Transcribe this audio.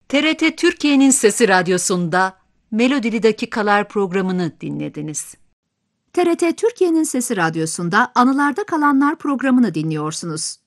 TRT Türkiye'nin Sesi Radyosu'nda Melodili Dakikalar programını dinlediniz. TRT Türkiye'nin Sesi Radyosu'nda Anılarda Kalanlar programını dinliyorsunuz.